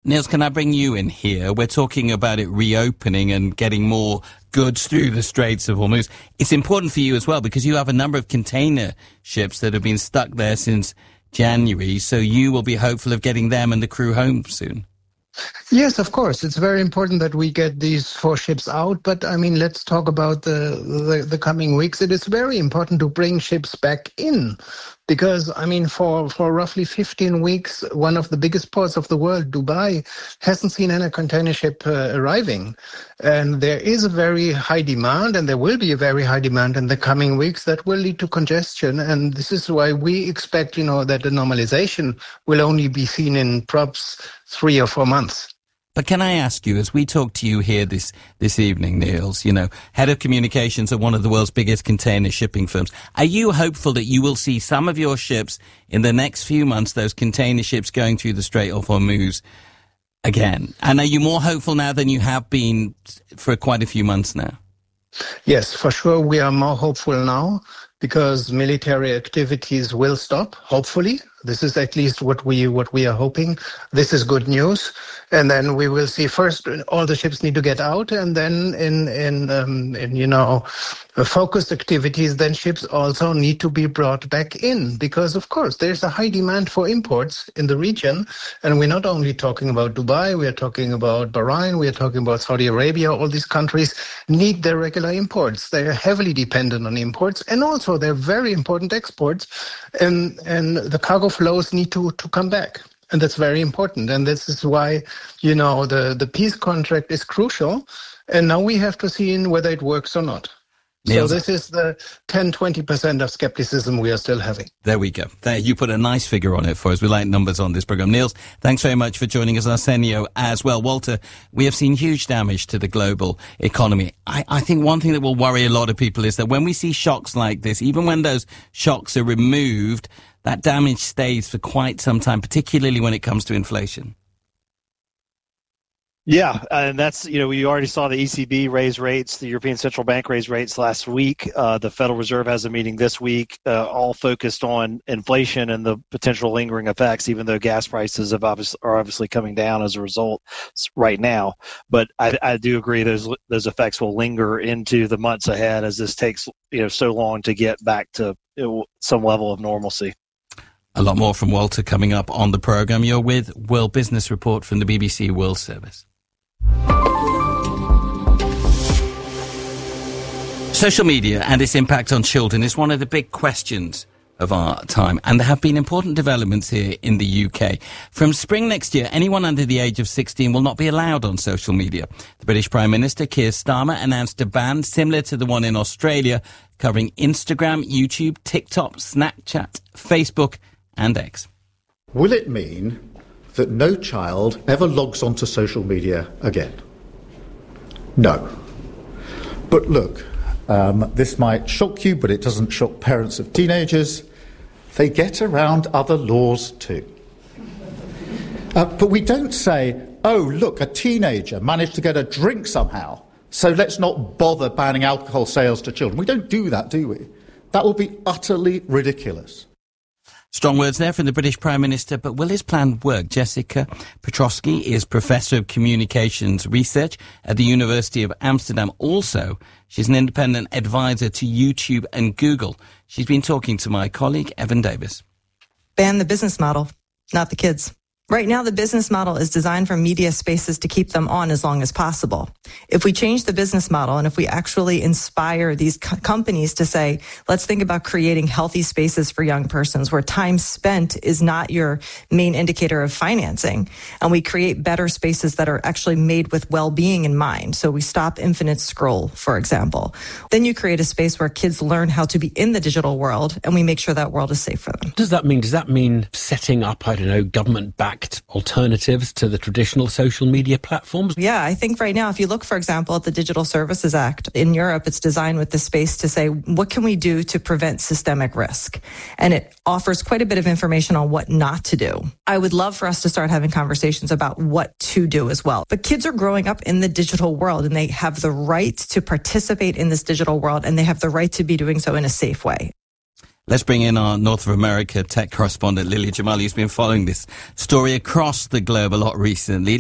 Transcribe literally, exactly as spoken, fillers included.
Niels, can I bring you in here? We're talking about it reopening and getting more goods through the Straits of Hormuz. It's important for you as well because you have a number of container ships that have been stuck there since January, so you will be hopeful of getting them and the crew home soon. Yes, of course. It's very important that we get these four ships out. But, I mean, let's talk about the, the, the coming weeks. It is very important to bring ships back in because, I mean, for, for roughly fifteen weeks, one of the biggest ports of the world, Dubai, hasn't seen any container ship uh, arriving. And there is a very high demand, and there will be a very high demand in the coming weeks that will lead to congestion. And this is why we expect, you know, that the normalization will only be seen in perhaps three or four months. But can I ask you, as we talk to you here this, this evening, Niels, you know, head of communications at one of the world's biggest container shipping firms, are you hopeful that you will see some of your ships in the next few months, those container ships going through the Strait of Hormuz again? And are you more hopeful now than you have been for quite a few months now? Yes, for sure. We are more hopeful now because military activities will stop, hopefully. This is at least what we what we are hoping. This is good news. And then we will see first all the ships need to get out, and then in in, um, in you know focused activities, then ships also need to be brought back in because of course there's a high demand for imports in the region, and we're not only talking about Dubai, we are talking about Bahrain, we are talking about Saudi Arabia. All these countries need their regular imports. They are heavily dependent on imports, and also they're very important exports, and and the cargo flows need to, to come back. And that's very important. And this is why, you know, the, the peace contract is crucial. And now we have to see in whether it works or not. Niels. So this is the ten to twenty percent of skepticism we are still having. There we go. There, you put a nice figure on it for us. We like numbers on this program. Niels, thanks very much for joining us. Arsenio as well. Walter, we have seen huge damage to the global economy. I, I think one thing that will worry a lot of people is that when we see shocks like this, even when those shocks are removed, that damage stays for quite some time, particularly when it comes to inflation. Yeah, and that's, you know, we already saw the E C B raise rates, the European Central Bank raised rates last week. Uh, the Federal Reserve has a meeting this week, uh, all focused on inflation and the potential lingering effects, even though gas prices have obviously, are obviously coming down as a result right now. But I, I do agree those those effects will linger into the months ahead as this takes, you know, so long to get back to, you know, some level of normalcy. A lot more from Walter coming up on the program. You're with World Business Report from the B B C World Service. Social media and its impact on children is one of the big questions of our time, and there have been important developments here in the U K. From spring next year, anyone under the age of sixteen will not be allowed on social media. The British Prime Minister, Keir Starmer, announced a ban similar to the one in Australia, covering Instagram, YouTube, TikTok, Snapchat, Facebook, and X. Will it mean that no child ever logs onto social media again? No. But look, um, this might shock you, but it doesn't shock parents of teenagers. They get around other laws too. Uh, but we don't say, oh, look, a teenager managed to get a drink somehow, so let's not bother banning alcohol sales to children. We don't do that, do we? That will be utterly ridiculous. Strong words there from the British Prime Minister, but will his plan work? Jessica Petrosky is Professor of Communications Research at the University of Amsterdam. Also, she's an independent advisor to YouTube and Google. She's been talking to my colleague, Evan Davis. Ban the business model, not the kids. Right now, the business model is designed for media spaces to keep them on as long as possible. If we change the business model and if we actually inspire these co- companies to say, let's think about creating healthy spaces for young persons where time spent is not your main indicator of financing, and we create better spaces that are actually made with well-being in mind. So we stop infinite scroll, for example. Then you create a space where kids learn how to be in the digital world, and we make sure that world is safe for them. Does that mean, does that mean setting up, I don't know, government-backed alternatives to the traditional social media platforms? Yeah, I think right now, if you look, for example, at the Digital Services Act in Europe, it's designed with the space to say, what can we do to prevent systemic risk? And it offers quite a bit of information on what not to do. I would love for us to start having conversations about what to do as well. But kids are growing up in the digital world, and they have the right to participate in this digital world, and they have the right to be doing so in a safe way. Let's bring in our North of America tech correspondent, Lilia Jamali, who's been following this story across the globe a lot recently.